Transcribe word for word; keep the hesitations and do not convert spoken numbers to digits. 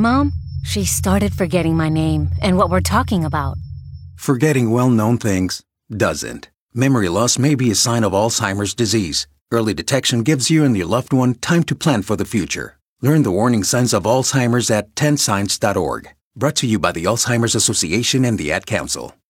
Mom, she started forgetting my name and what we're talking about. Forgetting well-known things doesn't. Memory loss may be a sign of Alzheimer's disease. Early detection gives you and your loved one time to plan for the future. Learn the warning signs of Alzheimer's at ten signs dot org. Brought to you by the Alzheimer's Association and the Ad Council.